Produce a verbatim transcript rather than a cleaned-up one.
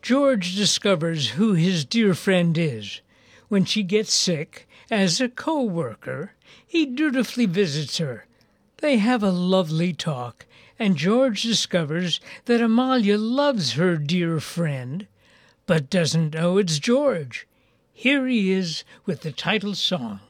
George discovers who his dear friend is. When she gets sick, as a co-worker, he dutifully visits her. They have a lovely talk, and George discovers that Amalia loves her dear friend, but doesn't know it's George. Here he is with the title song.